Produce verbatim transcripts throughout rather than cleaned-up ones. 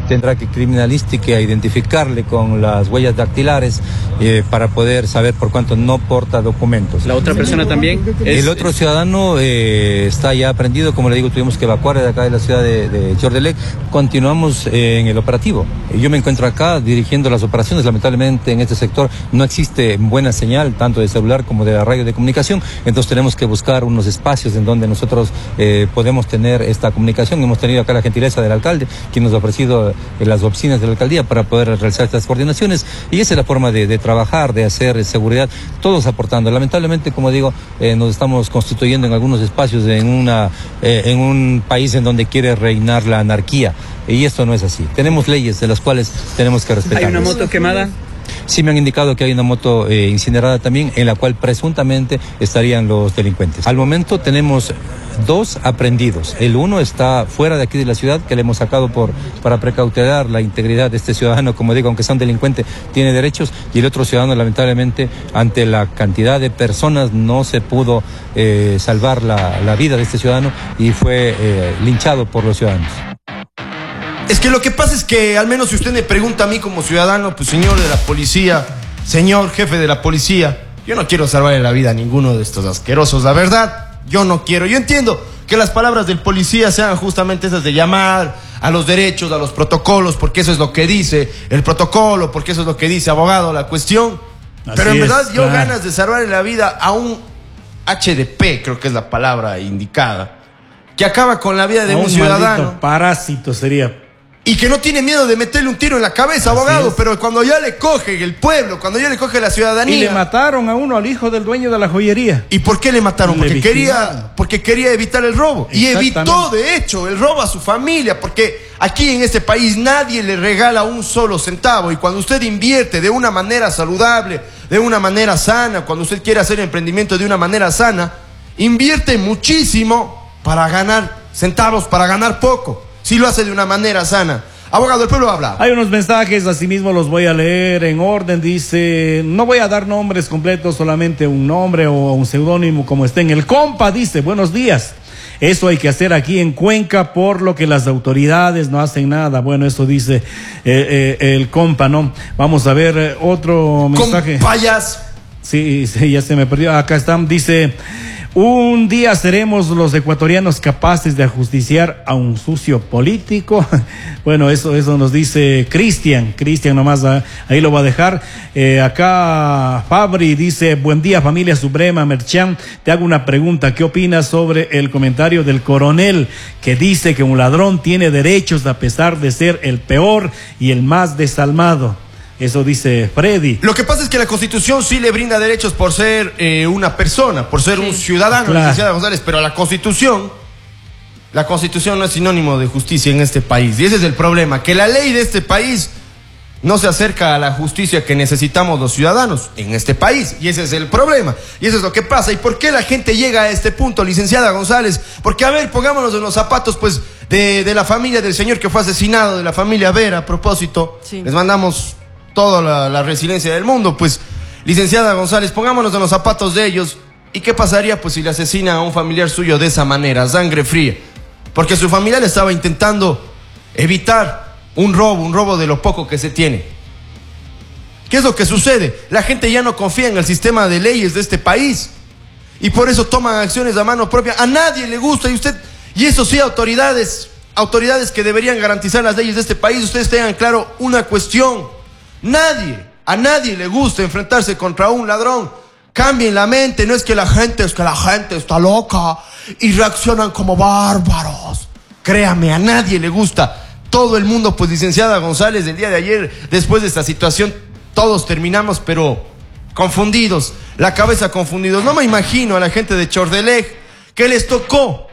tendrá que criminalística identificarle con las huellas dactilares eh, para poder saber por cuánto no porta documentos. ¿La otra persona también? Es... El otro ciudadano eh, está ya aprendido, como le digo, tuvimos que evacuar de acá de la ciudad de, de Chordelec. Continuamos eh, en el operativo. Yo me encuentro acá dirigiendo las operaciones. Lamentablemente en este sector no existe buena señal, tanto de celular como de la radio de comunicación, entonces tenemos que buscar unos espacios en donde nosotros eh, podemos tener esta comunicación. Hemos tenido acá la gentileza del alcalde, quien nos ha ofrecido eh, las oficinas de la alcaldía para poder realizar estas coordinaciones, y esa es la forma de, de trabajar, de hacer seguridad, todos aportando. Lamentablemente, como digo, eh, nos estamos constituyendo en algunos espacios en, una, eh, en un país en donde quiere reinar la anarquía, y esto no es así. Tenemos leyes de las cuales tenemos que respetar. ¿Hay una moto quemada? Sí, me han indicado que hay una moto eh, incinerada también, en la cual presuntamente estarían los delincuentes. Al momento tenemos dos aprehendidos. El uno está fuera de aquí de la ciudad, que le hemos sacado por para precautelar la integridad de este ciudadano. Como digo, aunque sea un delincuente, tiene derechos. Y el otro ciudadano, lamentablemente, ante la cantidad de personas, no se pudo eh, salvar la, la vida de este ciudadano y fue eh, linchado por los ciudadanos. Es que lo que pasa es que, al menos si usted me pregunta a mí como ciudadano, pues señor de la policía, señor jefe de la policía, yo no quiero salvarle la vida a ninguno de estos asquerosos, la verdad, yo no quiero. Yo entiendo que las palabras del policía sean justamente esas de llamar a los derechos, a los protocolos, porque eso es lo que dice el protocolo, porque eso es lo que dice abogado, la cuestión. Así Pero en verdad es, yo claro. ganas de salvarle la vida a un H D P, creo que es la palabra indicada, que acaba con la vida de a un, un ciudadano. Parásito sería. Y que no tiene miedo de meterle un tiro en la cabeza, Así abogado, es. Pero cuando ya le coge el pueblo, cuando ya le coge la ciudadanía. Y le mataron a uno, al hijo del dueño de la joyería. ¿Y por qué le mataron? Porque quería, porque quería evitar el robo. Y evitó, de hecho, el robo a su familia, porque aquí en este país nadie le regala un solo centavo. Y cuando usted invierte de una manera saludable, de una manera sana, cuando usted quiere hacer emprendimiento de una manera sana, invierte muchísimo para ganar centavos, para ganar poco. Si lo hace de una manera sana. Abogado, el pueblo habla. Hay unos mensajes, asimismo los voy a leer en orden. Dice, no voy a dar nombres completos, solamente un nombre o un seudónimo como esté en el compa. Dice, buenos días. Eso hay que hacer aquí en Cuenca, por lo que las autoridades no hacen nada. Bueno, eso dice eh, eh, el compa, ¿no? Vamos a ver eh, otro mensaje. Compayas. Sí, sí, ya se me perdió. Acá están, dice... Un día seremos los ecuatorianos capaces de ajusticiar a un sucio político. Bueno, eso, eso nos dice Cristian. Cristian nomás, ahí lo va a dejar. Eh, acá Fabri dice, buen día familia Suprema, Merchan. Te hago una pregunta. ¿Qué opinas sobre el comentario del coronel que dice que un ladrón tiene derechos a pesar de ser el peor y el más desalmado? Eso dice Freddy. Lo que pasa es que la Constitución sí le brinda derechos por ser eh, una persona, por ser sí. un ciudadano, claro. licenciada González, pero la Constitución, la Constitución no es sinónimo de justicia en este país. Y ese es el problema, que la ley de este país no se acerca a la justicia que necesitamos los ciudadanos en este país. Y ese es el problema. Y eso es lo que pasa. ¿Y por qué la gente llega a este punto, licenciada González? Porque, a ver, pongámonos en los zapatos, pues, de, de la familia del señor que fue asesinado, de la familia Vera, a propósito. Sí. Les mandamos... toda la, la resiliencia del mundo, pues, licenciada González, pongámonos en los zapatos de ellos. ¿Y qué pasaría, pues, si le asesinan a un familiar suyo de esa manera, sangre fría? Porque su familiar estaba intentando evitar un robo, un robo de lo poco que se tiene. ¿Qué es lo que sucede? La gente ya no confía en el sistema de leyes de este país. Y por eso toman acciones a mano propia. A nadie le gusta, y usted, y eso sí, autoridades, autoridades que deberían garantizar las leyes de este país, ustedes tengan claro una cuestión. Nadie, a nadie le gusta enfrentarse contra un ladrón. Cambien la mente, no es que la gente, es que la gente está loca y reaccionan como bárbaros. Créame, a nadie le gusta. Todo el mundo, pues, licenciada González, el día de ayer, después de esta situación, todos terminamos, pero confundidos, la cabeza confundidos. No me imagino a la gente de Chordelec que les tocó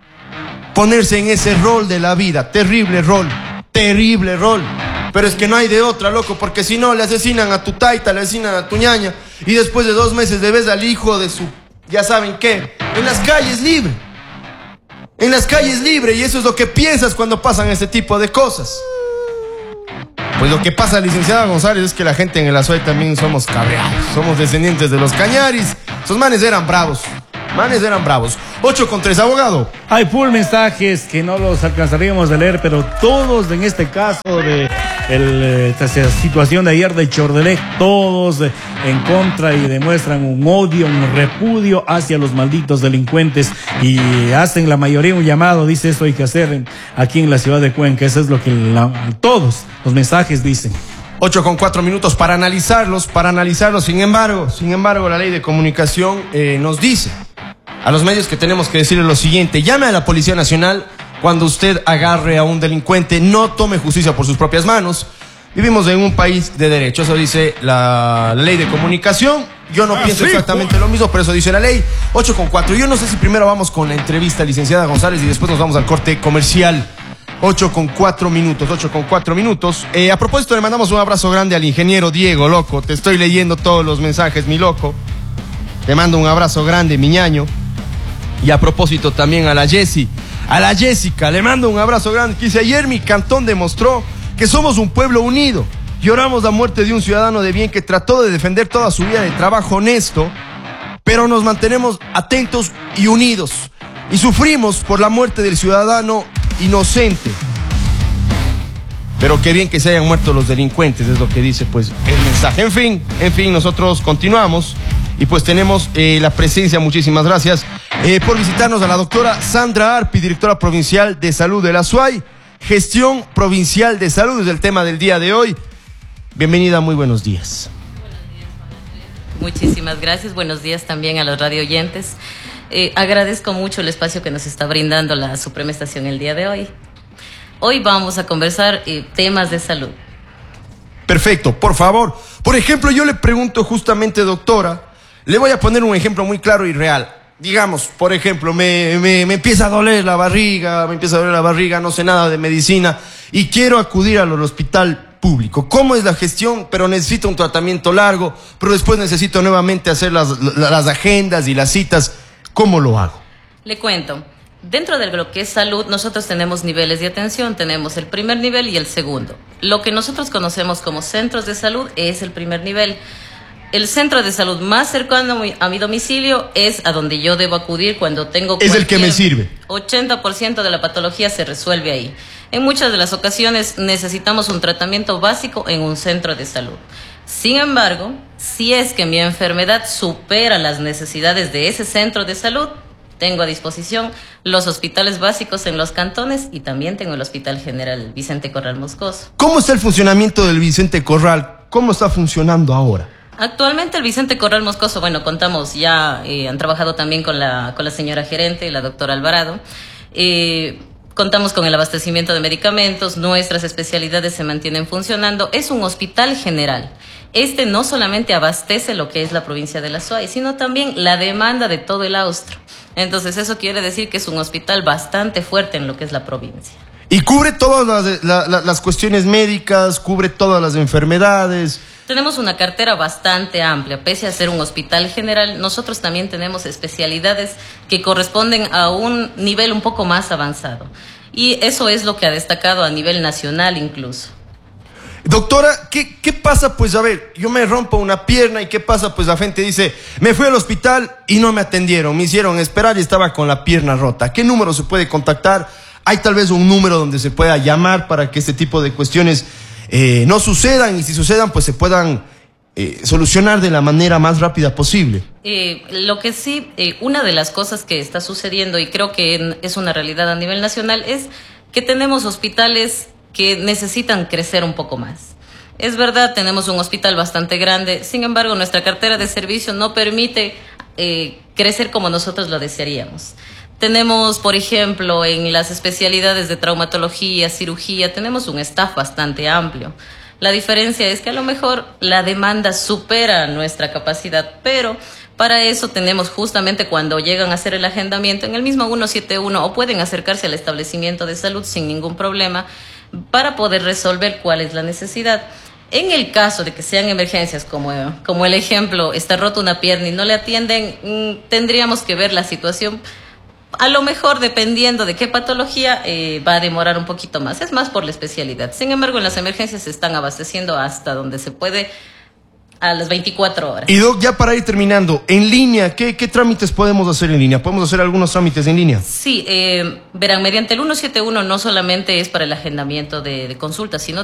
ponerse en ese rol de la vida. Terrible rol, terrible rol. Pero es que no hay de otra, loco, porque si no le asesinan a tu taita, le asesinan a tu ñaña, y después de dos meses le ves al hijo de su, ya saben qué, en las calles libre. En las calles libre, y eso es lo que piensas cuando pasan este tipo de cosas. Pues lo que pasa, licenciada González, es que la gente en el Azuay también somos cabreados, somos descendientes de los Cañaris. Esos manes eran bravos, manes eran bravos. ocho con tres, abogado. Hay full mensajes que no los alcanzaríamos a leer, pero todos en este caso de el, esta situación de ayer de Chordelec, todos en contra y demuestran un odio, un repudio hacia los malditos delincuentes y hacen la mayoría un llamado, dice esto hay que hacer en, aquí en la ciudad de Cuenca. Eso es lo que la, todos los mensajes dicen. ocho con cuatro minutos para analizarlos, para analizarlos. Sin embargo, sin embargo, la ley de comunicación eh, nos dice a los medios que tenemos que decirle lo siguiente: llame a la Policía Nacional cuando usted agarre a un delincuente, no tome justicia por sus propias manos. Vivimos en un país de derecho, eso dice la, la ley de comunicación. Yo no ah, pienso sí, exactamente pues. lo mismo, pero eso dice la ley. ocho con cuatro. Yo no sé si primero vamos con la entrevista, licenciada González, y después nos vamos al corte comercial. ocho con cuatro minutos, ocho con cuatro minutos. Eh, a propósito, le mandamos un abrazo grande al ingeniero Diego, loco. Te estoy leyendo todos los mensajes, mi loco. Te mando un abrazo grande, mi ñaño. Y a propósito también a la Jessie, a la Jessica, le mando un abrazo grande. Que dice: ayer mi cantón demostró que somos un pueblo unido. Lloramos la muerte de un ciudadano de bien que trató de defender toda su vida de trabajo honesto, pero nos mantenemos atentos y unidos. Y sufrimos por la muerte del ciudadano inocente. Pero qué bien que se hayan muerto los delincuentes, es lo que dice pues el mensaje. En fin, en fin, nosotros continuamos y pues tenemos eh, la presencia, muchísimas gracias eh, por visitarnos, a la doctora Sandra Arpi, directora provincial de salud de la S U A Y, gestión provincial de salud es el tema del día de hoy. Bienvenida, muy buenos días. Muchísimas gracias, buenos días también a los radio oyentes. Eh, agradezco mucho el espacio que nos está brindando la Suprema Estación el día de hoy. Hoy vamos a conversar eh, temas de salud. Perfecto, por favor. Por ejemplo, yo le pregunto justamente, doctora, le voy a poner un ejemplo muy claro y real. Digamos, por ejemplo, me, me, me empieza a doler la barriga, me empieza a doler la barriga, no sé nada de medicina y quiero acudir al hospital público. ¿Cómo es la gestión? Pero necesito un tratamiento largo, pero después necesito nuevamente hacer las, las agendas y las citas. ¿Cómo lo hago? Le cuento. Dentro de lo que es salud, nosotros tenemos niveles de atención, tenemos el primer nivel y el segundo. Lo que nosotros conocemos como centros de salud es el primer nivel. El centro de salud más cercano a mi domicilio es a donde yo debo acudir cuando tengo es el que me sirve. ochenta por ciento de la patología se resuelve ahí. En muchas de las ocasiones necesitamos un tratamiento básico en un centro de salud. Sin embargo, si es que mi enfermedad supera las necesidades de ese centro de salud, tengo a disposición los hospitales básicos en los cantones y también tengo el Hospital General Vicente Corral Moscoso. ¿Cómo está el funcionamiento del Vicente Corral? ¿Cómo está funcionando ahora? Actualmente el Vicente Corral Moscoso, bueno, contamos ya, eh, han trabajado también con la, con la señora gerente, la doctora Alvarado. Eh, contamos con el abastecimiento de medicamentos, nuestras especialidades se mantienen funcionando. Es un hospital general. Este no solamente abastece lo que es la provincia de la S U A Y, sino también la demanda de todo el austro. Entonces eso quiere decir que es un hospital bastante fuerte en lo que es la provincia. Y cubre todas las, la, la, las cuestiones médicas, cubre todas las enfermedades. Tenemos una cartera bastante amplia. Pese a ser un hospital general, nosotros también tenemos especialidades que corresponden a un nivel un poco más avanzado. Y eso es lo que ha destacado a nivel nacional incluso. Doctora, ¿qué, qué pasa? Pues a ver, yo me rompo una pierna y ¿qué pasa? Pues la gente dice, me fui al hospital y no me atendieron, me hicieron esperar y estaba con la pierna rota. ¿Qué número se puede contactar? ¿Hay tal vez un número donde se pueda llamar para que este tipo de cuestiones eh, no sucedan y si sucedan pues se puedan eh, solucionar de la manera más rápida posible? Eh, lo que sí, eh, una de las cosas que está sucediendo y creo que es una realidad a nivel nacional es que tenemos hospitales que necesitan crecer un poco más. Es verdad, tenemos un hospital bastante grande, sin embargo, nuestra cartera de servicio no permite eh, crecer como nosotros lo desearíamos. Tenemos, por ejemplo, en las especialidades de traumatología, cirugía, tenemos un staff bastante amplio. La diferencia es que a lo mejor la demanda supera nuestra capacidad, pero para eso tenemos justamente cuando llegan a hacer el agendamiento en el mismo ciento setenta y uno o pueden acercarse al establecimiento de salud sin ningún problema, para poder resolver cuál es la necesidad. En el caso de que sean emergencias, como, como el ejemplo, está rota una pierna y no le atienden, mmm, tendríamos que ver la situación. A lo mejor, dependiendo de qué patología, eh, va a demorar un poquito más. Es más por la especialidad. Sin embargo, en las emergencias se están abasteciendo hasta donde se puede a las veinticuatro horas. Y Doc, ya para ir terminando, en línea, ¿qué, qué trámites podemos hacer en línea? ¿Podemos hacer algunos trámites en línea? Sí, eh, verán, mediante el ciento setenta y uno no solamente es para el agendamiento de, de consultas, sino